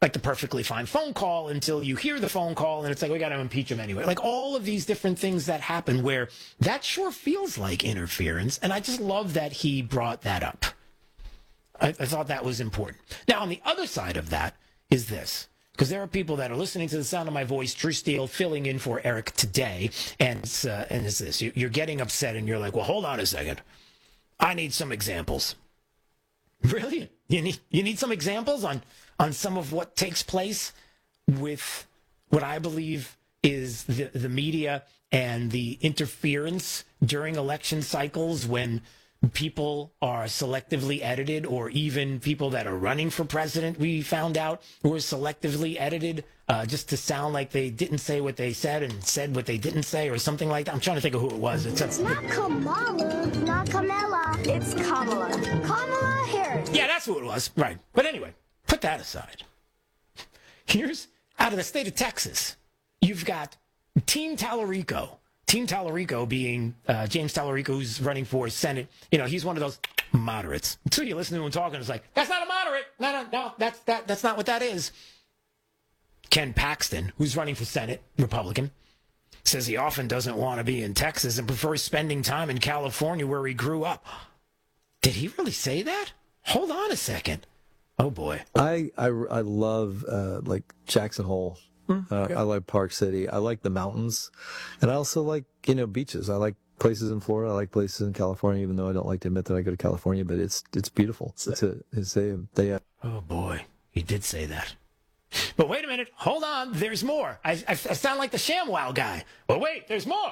like the perfectly fine phone call until you hear the phone call and it's like, we got to impeach him anyway. Like all of these different things that happen where that sure feels like interference. And I just love that he brought that up. I thought that was important. Now, on the other side of that is this, because there are people that are listening to the sound of my voice, Drew Steele, filling in for Eric today, and it's this. You're getting upset, and you're like, well, hold on a second. I need some examples. Really? You need some examples on some of what takes place with what I believe is the media and the interference during election cycles when people are selectively edited, or even people that are running for president, we found out, were selectively edited just to sound like they didn't say what they said and said what they didn't say, or something like that. I'm trying to think of who it was. It's not Kamala, not Kamala. It's Kamala. Kamala Harris. Yeah, that's who it was. Right. But anyway, put that aside. Here's out of the state of Texas, you've got Team Tallarico. Team Tallarico being James Tallarico, who's running for Senate. You know, he's one of those moderates. Until you listen to him talking, it's like, that's not a moderate. No, that's not what that is. Ken Paxton, who's running for Senate, Republican, says he often doesn't want to be in Texas and prefers spending time in California where he grew up. Did he really say that? Hold on a second. Oh, boy. I love, like, Jackson Hole. I like Park City. I like the mountains. And I also like, beaches. I like places in Florida. I like places in California, even though I don't like to admit that I go to California, but it's beautiful. Oh, boy. He did say that. But wait a minute. Hold on. There's more. I sound like the ShamWow guy. But wait, there's more.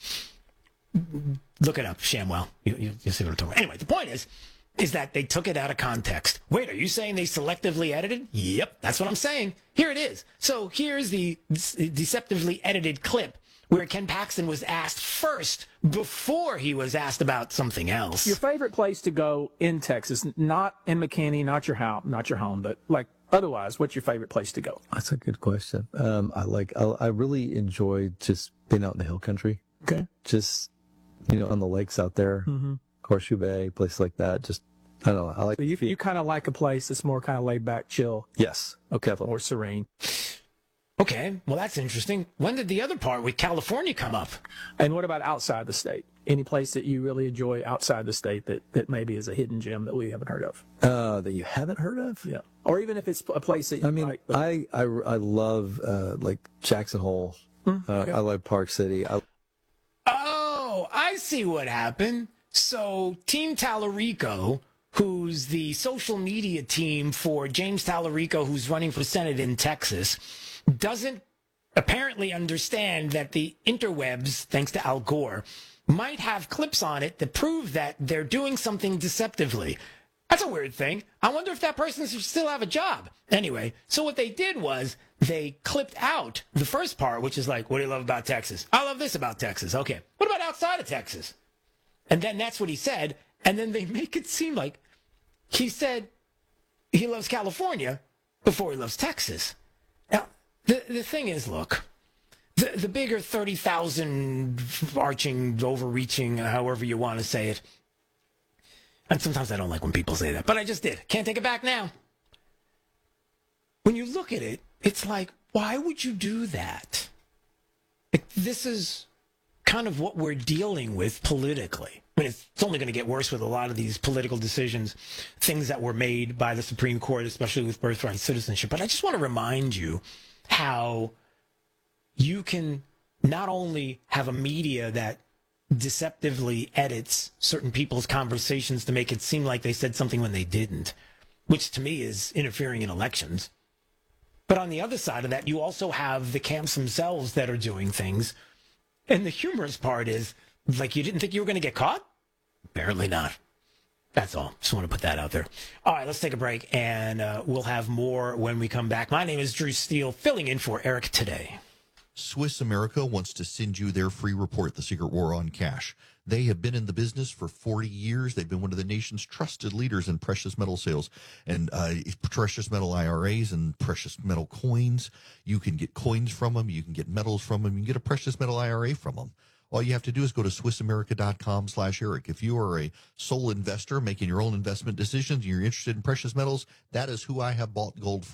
Look it up, ShamWow. You see what I'm talking about. Anyway, the point is that they took it out of context. Wait, are you saying they selectively edited? Yep, that's what I'm saying. Here it is. So here's the deceptively edited clip where Ken Paxton was asked first before he was asked about something else. Your favorite place to go in Texas, not in McKinney, not your home, but like otherwise, what's your favorite place to go? That's a good question. I really enjoy just being out in the hill country. Okay. Just, on the lakes out there. Mm-hmm. Horseshoe Bay, places like that. Just, I don't know. I like. So you kind of like a place that's more kind of laid back, chill. Yes. Okay. More serene. Okay. Well, that's interesting. When did the other part with California come up? And what about outside the state? Any place that you really enjoy outside the state that maybe is a hidden gem that we haven't heard of? That you haven't heard of? Yeah. Or even if it's a place that you like. I love like Jackson Hole. Okay. I like Park City. Oh, I see what happened. So Team Tallarico, who's the social media team for James Tallarico, who's running for Senate in Texas, doesn't apparently understand that the interwebs, thanks to Al Gore, might have clips on it that prove that they're doing something deceptively. That's a weird thing. I wonder if that person should still have a job. Anyway, so what they did was they clipped out the first part, which is like, what do you love about Texas? I love this about Texas. Okay. What about outside of Texas? And then that's what he said. And then they make it seem like he said he loves California before he loves Texas. Now, the thing is, look, the bigger 30,000 arching, overreaching, however you want to say it. And sometimes I don't like when people say that, but I just did. Can't take it back now. When you look at it, it's like, why would you do that? This is kind of what we're dealing with politically. I mean, it's only going to get worse with a lot of these political decisions, things that were made by the Supreme Court, especially with birthright citizenship. But I just want to remind you how you can not only have a media that deceptively edits certain people's conversations to make it seem like they said something when they didn't, which to me is interfering in elections. But on the other side of that, you also have the camps themselves that are doing things. And the humorous part is, like, you didn't think you were going to get caught? Apparently not. That's all. Just want to put that out there. All right, let's take a break, and we'll have more when we come back. My name is Drew Steele, filling in for Eric today. Swiss America wants to send you their free report, The Secret War on Cash. They have been in the business for 40 years. They've been one of the nation's trusted leaders in precious metal sales and precious metal IRAs and precious metal coins. You can get coins from them. You can get metals from them. You can get a precious metal IRA from them. All you have to do is go to SwissAmerica.com/Eric. If you are a sole investor making your own investment decisions and you're interested in precious metals, that is who I have bought gold from.